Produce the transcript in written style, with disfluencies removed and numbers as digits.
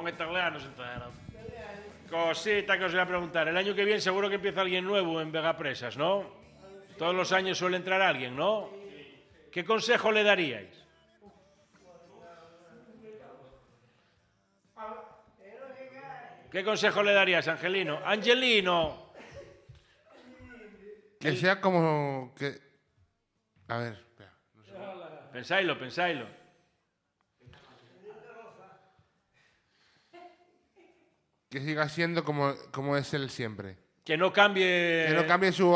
italiano se enteraron. Cosita que os voy a preguntar. El año que viene seguro que empieza alguien nuevo en Vegapresas, ¿no? Todos los años suele entrar alguien, ¿no? ¿Qué consejo le daríais? ¿Qué consejo le darías, Angelino? ¡Angelino! Que sea como... que... A ver, espera. No sé. Pensáislo, pensáislo. Que siga siendo como es él siempre. Que no cambie... Que no cambie su